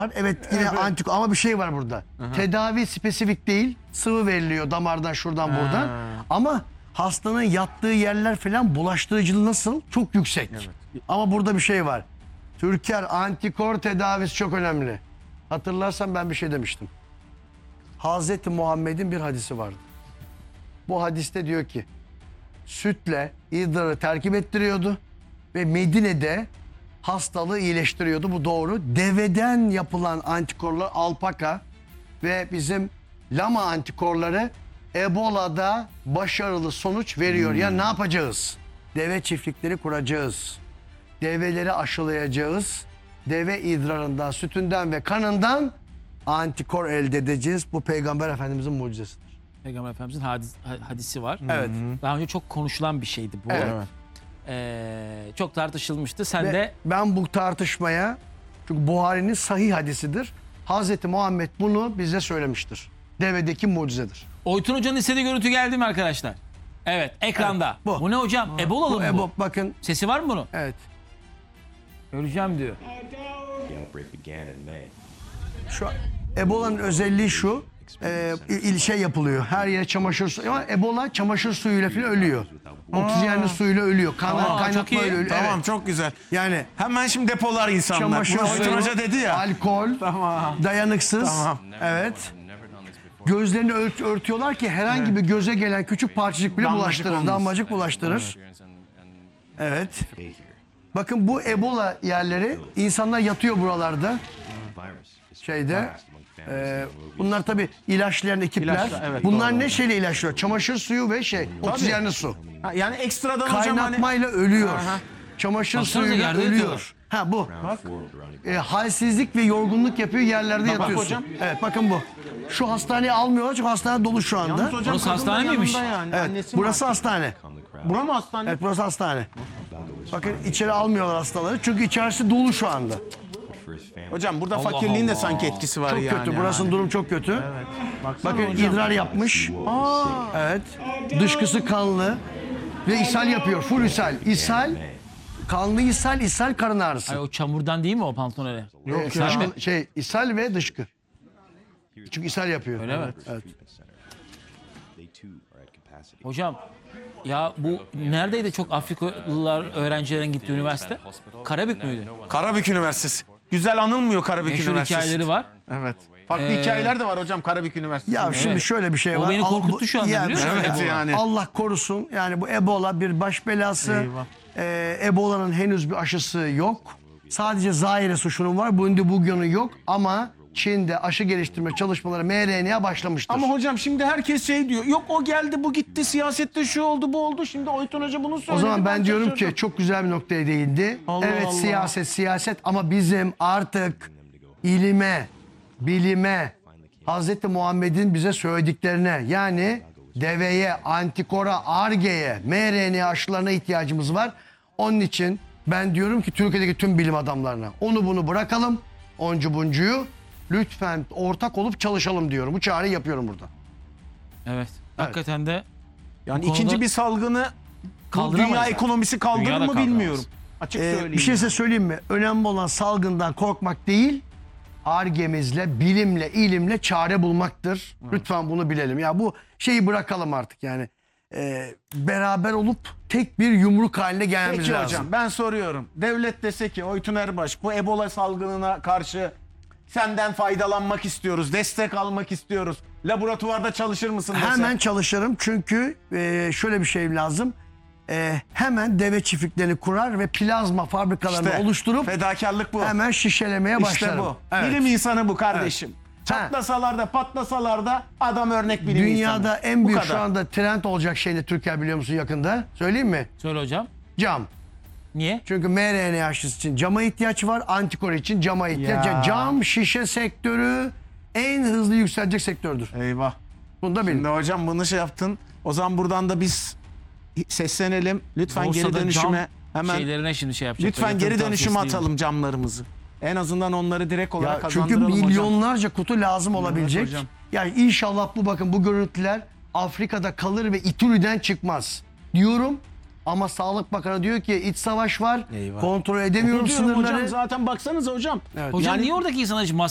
Evet yine antikor ama bir şey var burada. Tedavi spesifik değil. Sıvı veriliyor damardan şuradan buradan. Ama hastanın yattığı yerler falan bulaştırıcılığı nasıl? Çok yüksek. Ama burada bir şey var. Türker antikor tedavisi çok önemli. Hatırlarsan ben bir şey demiştim. Hazreti Muhammed'in bir hadisi vardı. Bu hadiste diyor ki sütle idrarı terkip ettiriyordu ve Medine'de hastalığı iyileştiriyordu. Bu doğru. Deveden yapılan antikorlar alpaka ve bizim lama antikorları Ebola'da başarılı sonuç veriyor. Ya ne yapacağız? Deve çiftlikleri kuracağız. Develeri aşılayacağız. Deve idrarından, sütünden ve kanından antikor elde edeceğiz. Bu Peygamber Efendimizin mucizesidir. Peygamber Efendimizin hadisi var. Evet. Daha önce çok konuşulan bir şeydi bu. Evet. Çok tartışılmıştı. Sen Ve de ben bu tartışmaya, çünkü Buhari'nin sahih hadisidir. Hazreti Muhammed bunu bize söylemiştir. Devedeki mucizedir. Oytun Hoca'nın istediği görüntü geldi mi arkadaşlar? Evet, ekranda. Evet, bu. Bu ne hocam? Ebolalı mı bu? Bakın. Sesi var mı bunun? Evet. Öleceğim diyor. outbreak began in May. Şu Ebola'nın özelliği şu. Şey yapılıyor. Her yere çamaşır suyu. Ama Ebola çamaşır suyuyla falan ölüyor. Oksijenli suyla ölüyor. çok iyi. Kaynatmayla ölüyor. Tamam Evet. çok güzel. Yani Hemen şimdi depolar insanlar. çamaşır Bunu Oytun suyu, Hoca dedi ya. alkol, dayanıksız. Tamam. Evet. Gözlerini örtüyorlar ki herhangi bir göze gelen küçük parçacık bile Damlacık bulaştırır. olmasın. Damlacık bulaştırır. Evet. Bakın bu Ebola yerleri, insanlar yatıyor buralarda. Şeyde. Bunlar tabii ilaçlayan ekipler. İlaçla, evet, Bunlar doğru. ne şeyle ilaçlıyor? Çamaşır suyu ve oksijenli su. Ha, yani ekstradan hocam hani... Kaynatmayla ölüyor. Aha. Çamaşır Baksanıza, suyuyla yerde ölüyor. yatıyorlar. Ha bu. Halsizlik ve yorgunluk yapıyor, yerlerde yatıyorsun. hocam. Evet bakın bu. Şu hastaneye almıyorlar çünkü hastane dolu şu anda. Yalnız hocam Burası kadın da hastane miymiş? yanında Yani. Evet, Annesi burası var. hastane. Bura mı hastane? Evet, burası hastane. Bakın içeri almıyorlar hastaları çünkü içerisi dolu şu anda. Hocam burada Allah fakirliğin de Allah. sanki etkisi var Çok yani. kötü, burasının durum çok kötü. Baksana Bakın hocam. idrar yapmış. Evet. Dışkısı kanlı ve ishal yapıyor. Full ishal. İshal, kanlı ishal karın ağrısı. Ay, o çamurdan değil mi o pantolon öyle? Yok ya. ishal ve dışkı. Çünkü ishal yapıyor. Öyle mi? Evet. They too are at capacity. Hocam ya bu neredeydi çok Afrikalılar öğrencilerin gittiği üniversite? Karabük müydü? Karabük Üniversitesi. Güzel anılmıyor Karabük Meşhur Üniversitesi. hikayeleri var. Evet. Farklı hikayeler de var hocam Karabük Üniversitesi'nde. Ya şimdi Evet. şöyle bir şey O var. beni korkuttu şu anda, biliyor musun? Evet Ebola. yani. Allah korusun. Yani bu Ebola bir baş belası. Eyvah. Ebola'nın henüz bir aşısı yok. Sadece Zaire suçunun var. Bugünün yok ama Çin'de aşı geliştirme çalışmaları mRNA başlamıştır. Ama hocam şimdi herkes şey diyor. Yok o geldi bu gitti siyasette şu oldu bu oldu. Şimdi Oytun Hoca bunu söyledi. o zaman ben diyorum şaşırdım. ki çok güzel bir noktaya değindi. Allah Evet Allah. siyaset ama bizim artık ilime, bilime, Hazreti Muhammed'in bize söylediklerine yani deveye, antikora, argeye, mRNA aşılarına ihtiyacımız var. Onun için ben diyorum ki Türkiye'deki tüm bilim adamlarına onu bunu bırakalım. Oncu buncuyu lütfen ortak olup çalışalım diyorum. Bu çağrıyı yapıyorum burada. Evet. Hakikaten de Yani bu konuda ikinci bir salgını bu kaldıramayız dünya yani. ekonomisi kaldırır Dünya da mı kaldıramaz. bilmiyorum. Açık söyleyeyim. Bir şey size söyleyeyim mi? Önemli olan salgından korkmak değil, argemizle, bilimle, ilimle çare bulmaktır. Lütfen bunu bilelim. Ya bu şeyi bırakalım artık yani. Beraber olup tek bir yumruk haline gelmemiz Peki lazım. hocam ben soruyorum. Devlet dese ki Oytun Erbaş bu Ebola salgınına karşı senden faydalanmak istiyoruz. Destek almak istiyoruz. Laboratuvarda çalışır mısın dese. Hemen çalışırım çünkü şöyle bir şey lazım. Hemen deve çiftliklerini kurar ve plazma fabrikalarını İşte, oluşturup fedakarlık bu. hemen şişelemeye İşte başlarım. bu. Evet. Bilim insanı bu kardeşim. Çatlasalar da patlasalar da adam örnek bilim Dünyada insanı. en Bu büyük kadar. şu anda trend olacak şey ne Türkiye biliyor musun yakında? Söyleyeyim mi? söyle hocam. Cam. Niye? Çünkü mRNA aşısı için cama ihtiyaç var. Antikor için cama ihtiyaç. Ya. Cam, şişe sektörü en hızlı yükselecek sektördür. Eyvah. Bunu da bilin. Şimdi hocam bunu şey yaptın. O zaman buradan da biz seslenelim. Lütfen Borsada geri dönüşüme cam hemen şeylerine şimdi şey yapacaklar. lütfen Yatırım geri dönüşüme tavsiyesi değil mi? atalım camlarımızı. En azından onları direkt olarak Ya çünkü kazandıralım hocam. milyonlarca kutu lazım olabilecek. hocam. Yani inşallah bu görüntüler Afrika'da kalır ve İturi'den çıkmaz diyorum. Ama Sağlık Bakanı diyor ki iç savaş var. Eyvah. Kontrol edemiyorum Diyorum sınırları. hocam zaten baksanıza hocam. Evet. Hocam Yani- niye oradaki insanlar hiç maske